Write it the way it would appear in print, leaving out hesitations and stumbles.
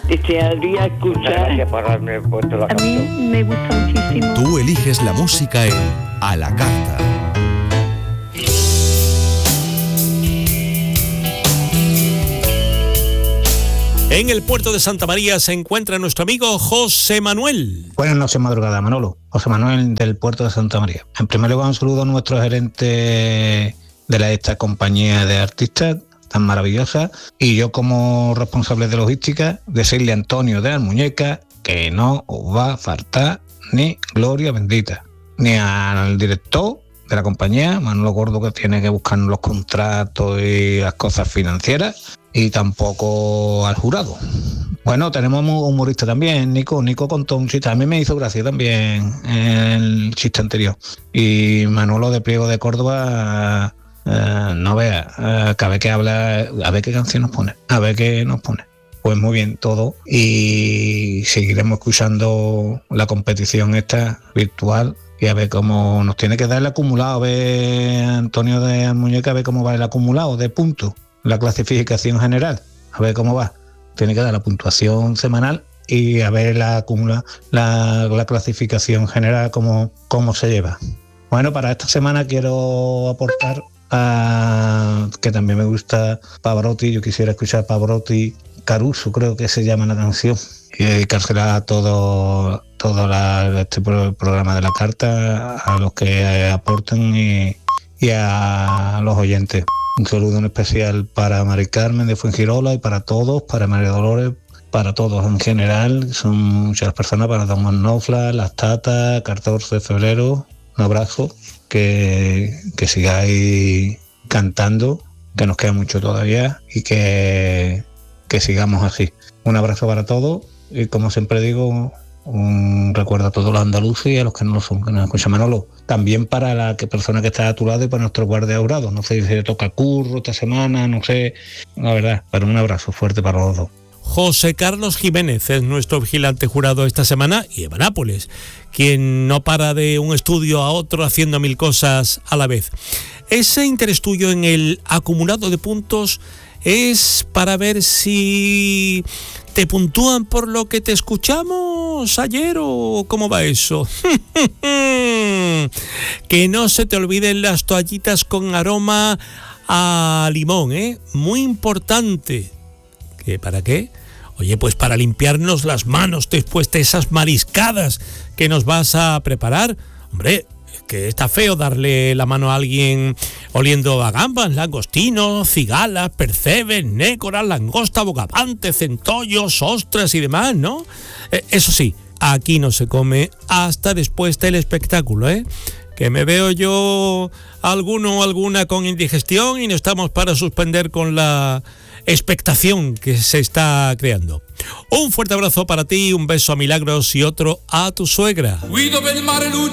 desearía escuchar. Gracias por haberme puesto la A mí canción. me gusta muchísimo. Tú eliges la música en A la Carta. En el puerto de Santa María se encuentra nuestro amigo José Manuel. Buenas noches, madrugada, Manolo. José Manuel del puerto de Santa María. En primer lugar, un saludo a nuestro gerente de esta compañía de artistas tan maravillosa, y yo como responsable de logística, decirle a Antonio de Almuñeca que no os va a faltar ni gloria bendita, ni al director de la compañía, Manolo Gordo, que tiene que buscar los contratos y las cosas financieras, y tampoco al jurado. Bueno, tenemos un humorista también, Nico contó un chiste, a mí me hizo gracia también el chiste anterior, y Manolo de Priego de Córdoba, no vea, cada vez que habla, a ver qué canción nos pone, pues muy bien todo, y seguiremos escuchando la competición esta virtual y a ver cómo nos tiene que dar el acumulado, a ver Antonio de Almuñeca, a ver cómo va el acumulado de puntos, la clasificación general, a ver cómo va, tiene que dar la puntuación semanal y a ver la clasificación general cómo se lleva. Bueno, para esta semana quiero aportar que también me gusta Pavarotti, yo quisiera escuchar Pavarotti Caruso, creo que se llama la canción, y dedicársela a todo este programa de la carta, a los que aportan y a los oyentes. Un saludo en especial para Mari Carmen de Fuengirola y para todos, para María Dolores, para todos en general, son muchas personas, para Don Manofla, Las Tatas, 14 de febrero, un abrazo, que sigáis cantando, que nos queda mucho todavía y que sigamos así. Un abrazo para todos y, como siempre digo, un recuerdo a todos los andaluces y a los que no lo son, que nos escuchan. Manolo, también para la persona que está a tu lado y para nuestro guardia jurado, no sé si le toca curro esta semana, no sé, la verdad, pero un abrazo fuerte para los dos. José Carlos Jiménez es nuestro vigilante jurado esta semana, y Eva Nápoles, quien no para de un estudio a otro haciendo mil cosas a la vez. Ese interés tuyo en el acumulado de puntos es para ver si te puntúan por lo que te escuchamos ayer, o cómo va eso. Que no se te olviden las toallitas con aroma a limón, muy importante. ¿Qué, para qué? Oye, pues para limpiarnos las manos después de esas mariscadas que nos vas a preparar. Hombre, que está feo darle la mano a alguien oliendo a gambas, langostinos, cigalas, percebes, nécoras, langosta, bogavante, centollos, ostras y demás, ¿no? Eso sí, aquí no se come hasta después del espectáculo, que me veo yo alguno o alguna con indigestión y no estamos para suspender con la expectación que se está creando. Un fuerte abrazo para ti, un beso a Milagros y otro a tu suegra.